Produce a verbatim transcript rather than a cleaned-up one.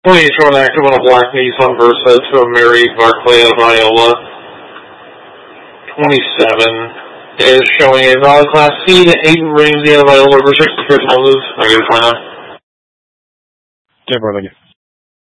twenty showing active on a black Nissan Versa to a Mary Barclay of Iola. twenty-seven is showing a valid Class C to Aiden Ramsey of Iola over six. I guess I got to find out. ten four, thank you.